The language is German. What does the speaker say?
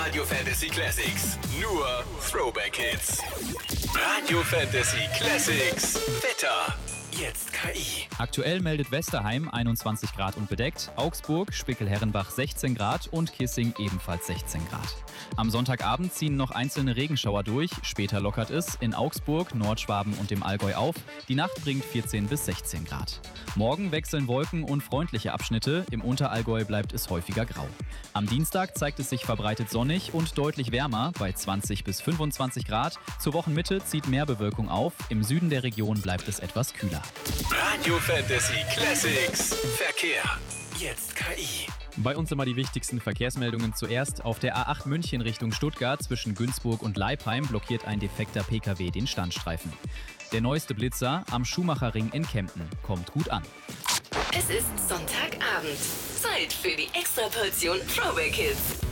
Radio Fantasy Classics. Nur Throwback Hits. Radio Fantasy Classics. Wetter. Jetzt KI. Aktuell meldet Westerheim 21 Grad und bedeckt, Augsburg, Spickel-Herrenbach 16 Grad und Kissing ebenfalls 16 Grad. Am Sonntagabend ziehen noch einzelne Regenschauer durch, später lockert es in Augsburg, Nordschwaben und dem Allgäu auf. Die Nacht bringt 14 bis 16 Grad. Morgen wechseln Wolken und freundliche Abschnitte, im Unterallgäu bleibt es häufiger grau. Am Dienstag zeigt es sich verbreitet sonnig und deutlich wärmer bei 20 bis 25 Grad. Zur Wochenmitte zieht mehr Bewölkung auf, im Süden der Region bleibt es etwas kühler. Radio Fantasy Classics. Verkehr. Jetzt KI. Bei uns immer die wichtigsten Verkehrsmeldungen zuerst. Auf der A8 München Richtung Stuttgart zwischen Günzburg und Leipheim blockiert ein defekter PKW den Standstreifen. Der neueste Blitzer am Schumacherring in Kempten kommt gut an. Es ist Sonntagabend. Zeit für die Extraportion Throwback Hits.